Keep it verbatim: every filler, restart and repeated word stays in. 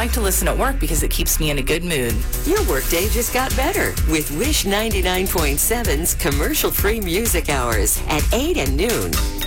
like to listen at work because it keeps me in a good mood. Your workday just got better with Wish ninety-nine point seven's commercial-free music hours at eight and noon.